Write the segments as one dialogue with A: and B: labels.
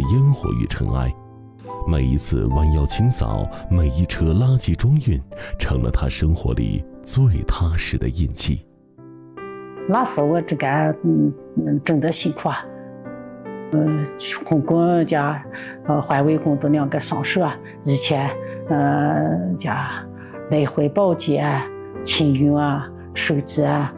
A: 烟火与尘埃。每一次弯腰清扫，每一车垃圾装运，成了他生活里最踏实的印记。
B: 那时我这个真的辛苦啊。红工加环卫工都两个上手啊，以前加来回保洁啊、清运啊、收集啊。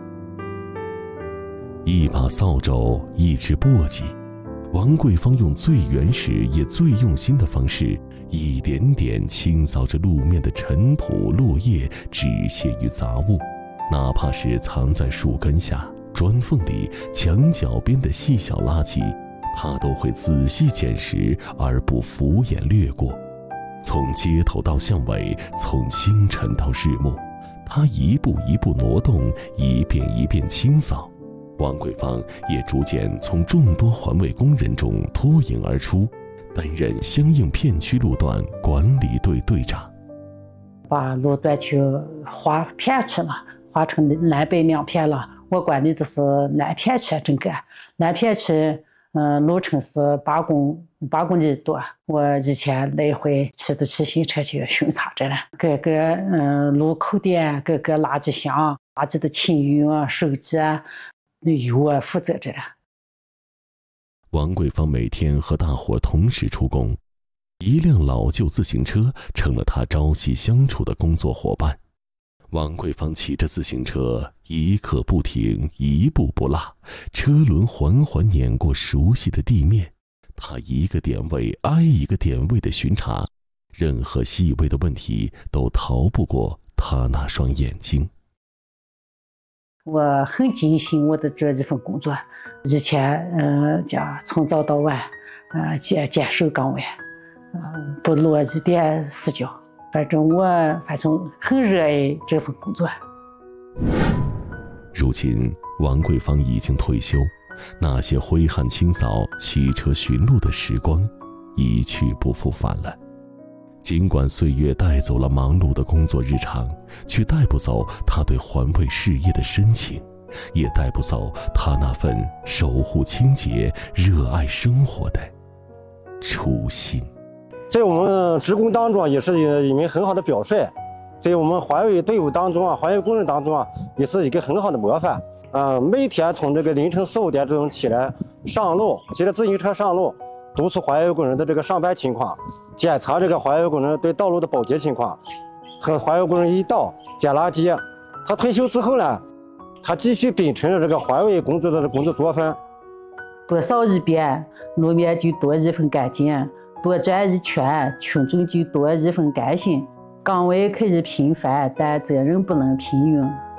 A: 一把扫帚，一只簸箕，王桂芳用最原始也最用心的方式，一点点清扫着路面的尘土、落叶、纸屑与杂物，哪怕是藏在树根下、砖缝里、墙角边的细小垃圾，他都会仔细捡拾而不敷衍略过。从街头到巷尾，从清晨到日暮，他一步一步挪动，一遍一遍清扫。王桂芳也逐渐从众多环卫工人中脱颖而出，担任相应片区路段管理队队长。
B: 把路段就划片区了，划成南北两片了。我管理的是南片区，整个南片区路程是8公里多。我以前来回骑的骑行车去巡查着了，各个路口点、各个垃圾箱、垃圾的清运啊、收集啊，由我负责着了。
A: 王桂芳每天和大伙同时出工，一辆老旧自行车成了他朝夕相处的工作伙伴。王桂芳骑着自行车，一刻不停，一步不落，车轮缓缓碾过熟悉的地面。他一个点位挨一个点位的巡查，任何细微的问题都逃不过他那双眼睛。
B: 我很尽心我的这一份工作，以前从早到晚坚守岗位，不落一点死角。反正很热爱这份工作。
A: 如今王桂芳已经退休，那些挥汗清扫、骑车巡路的时光一去不复返了。尽管岁月带走了忙碌的工作日常，却带不走他对环卫事业的深情，也带不走他那份守护清洁、热爱生活的初心。
C: 在我们职工当中也是一名很好的表率，在我们环卫队伍当中环卫工人当中也是一个很好的模范。每天从这个凌晨4、5点钟起来上路，骑着自行车上路，督促环卫工人的这个上班情况，检查这个环卫工人对道路的保洁情况，和环卫工人一道捡垃圾。他退休之后呢，他继续秉承着这个环卫工作的工作作风。
B: 多扫一遍，路面就多一份干净；多转一圈，群众就多一份干心。岗位可以平凡，但责任不能平庸。